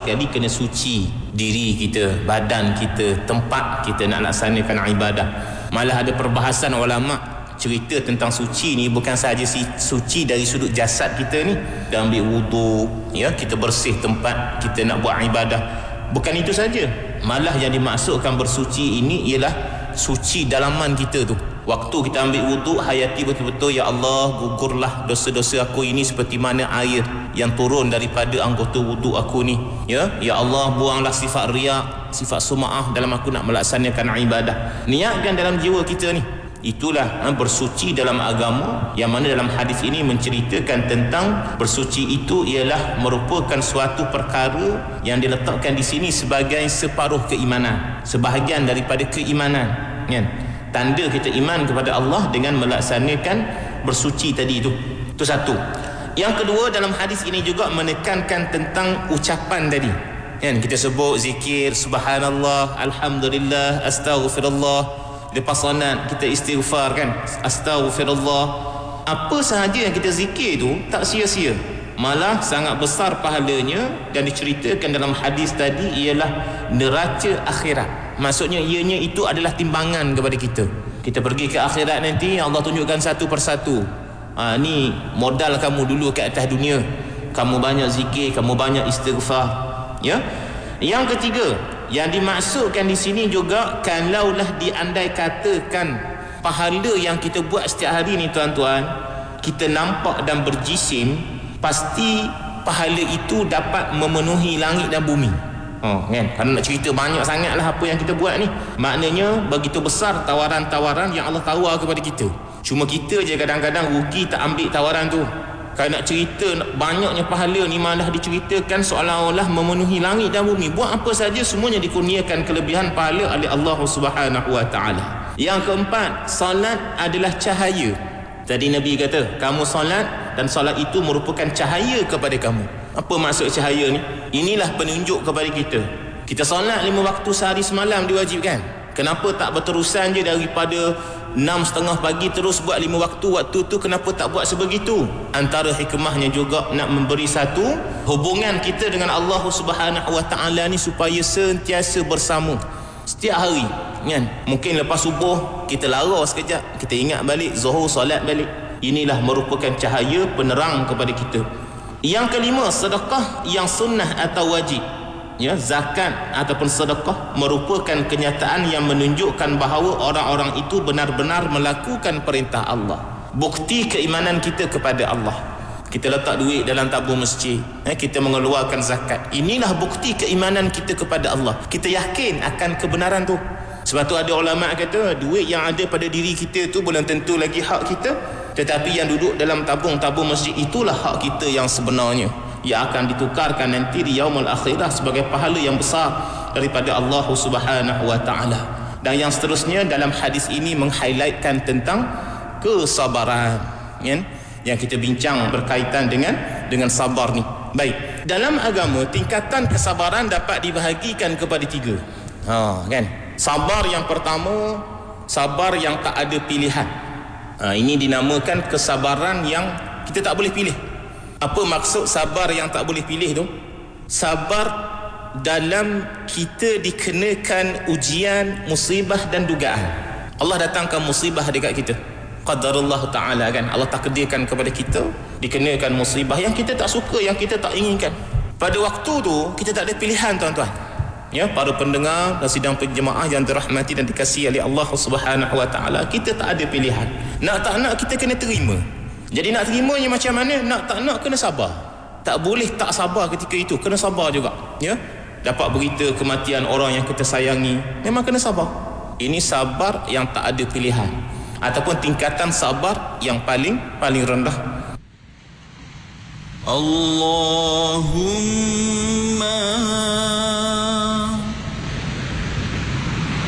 sekali kena suci diri kita, badan kita, tempat kita nak laksanakan ibadah. Malah ada perbahasan ulama cerita tentang suci ni bukan sahaja suci dari sudut jasad kita ni, kita ambil wudu, ya, kita bersih tempat kita nak buat ibadah. Bukan itu saja, malah yang dimaksudkan bersuci ini ialah suci dalaman kita tu. Waktu kita ambil wudu, hayati betul-betul, ya Allah, gugurlah dosa-dosa aku ini seperti mana air yang turun daripada anggota wudu aku ni. Ya Allah, buanglah sifat riak, sifat sum'ah dalam aku nak melaksanakan ibadah. Niatkan dalam jiwa kita ni. Itulah bersuci dalam agama, yang mana dalam hadis ini menceritakan tentang bersuci itu ialah merupakan suatu perkara yang diletakkan di sini sebagai separuh keimanan, sebahagian daripada keimanan, kan? Tanda kita iman kepada Allah dengan melaksanakan bersuci tadi itu. Itu satu. Yang kedua, dalam hadis ini juga menekankan tentang ucapan tadi, kan? Kita sebut zikir subhanallah, alhamdulillah, astaghfirullah. Lepas solat kita istighfar, kan? Astaghfirullah. Apa sahaja yang kita zikir tu tak sia-sia, malah sangat besar pahalanya. Dan diceritakan dalam hadis tadi ialah neraca akhirat. Maksudnya ianya itu adalah timbangan kepada kita. Kita pergi ke akhirat nanti, Allah tunjukkan satu persatu. Ni modal kamu dulu ke atas dunia. Kamu banyak zikir, kamu banyak istighfar, ya. Yang ketiga, yang dimaksudkan di sini juga, kalaulah diandai katakan pahala yang kita buat setiap hari ni tuan-tuan, kita nampak dan berjisim, pasti pahala itu dapat memenuhi langit dan bumi. Kan? Kalau nak cerita banyak sangatlah apa yang kita buat ni. Maknanya begitu besar tawaran-tawaran yang Allah tawar kepada kita. Cuma kita je kadang-kadang rugi tak ambil tawaran tu. Kalau nak cerita banyaknya pahala ni, malah diceritakan seolah-olah memenuhi langit dan bumi. Buat apa saja semuanya dikurniakan kelebihan pahala oleh Allah Subhanahu wa taala. Yang keempat, salat adalah cahaya. Tadi Nabi kata, kamu salat dan salat itu merupakan cahaya kepada kamu. Apa maksud cahaya ni? Inilah penunjuk kepada kita. Kita salat 5 waktu sehari semalam diwajibkan. Kenapa tak berterusan je daripada 6:30 pagi terus buat 5 waktu tu? Kenapa tak buat sebegitu? Antara hikmahnya juga nak memberi satu hubungan kita dengan Allah Subhanahu wa taala ni supaya sentiasa bersama setiap hari, kan? Mungkin lepas subuh kita lara sekejap, kita ingat balik, zuhur solat balik. Inilah merupakan cahaya penerang kepada kita. Yang kelima, sedekah yang sunnah atau wajib. Ya, zakat ataupun sedekah merupakan kenyataan yang menunjukkan bahawa orang-orang itu benar-benar melakukan perintah Allah. Bukti keimanan kita kepada Allah. Kita letak duit dalam tabung masjid, kita mengeluarkan zakat. Inilah bukti keimanan kita kepada Allah. Kita yakin akan kebenaran tu. Sebab tu ada ulama kata, duit yang ada pada diri kita tu belum tentu lagi hak kita, tetapi yang duduk dalam tabung-tabung masjid itulah hak kita yang sebenarnya, yang akan ditukarkan nanti di yaumul akhirah sebagai pahala yang besar daripada Allah Subhanahu wa taala. Dan yang seterusnya dalam hadis ini meng-highlightkan tentang kesabaran, kan? Yang kita bincang berkaitan dengan sabar ni. Baik, dalam agama tingkatan kesabaran dapat dibahagikan kepada 3. Kan? Sabar yang pertama, sabar yang tak ada pilihan. Ini dinamakan kesabaran yang kita tak boleh pilih. Apa maksud sabar yang tak boleh pilih tu? Sabar dalam kita dikenakan ujian, musibah dan dugaan. Allah datangkan musibah dekat kita, qadarullah ta'ala, kan? Allah takdirkan kepada kita dikenakan musibah yang kita tak suka, yang kita tak inginkan. Pada waktu tu kita tak ada pilihan, tuan-tuan. Ya, para pendengar dan sidang penjemaah yang dirahmati dan dikasihi oleh Allah Subhanahu wa taala, kita tak ada pilihan. Nak tak nak kita kena terima. Jadi nak terimanya macam mana? Nak tak nak kena sabar. Tak boleh tak sabar ketika itu, kena sabar juga. Ya, dapat berita kematian orang yang kita sayangi, memang kena sabar. Ini sabar yang tak ada pilihan, ataupun tingkatan sabar yang paling rendah. Allahumma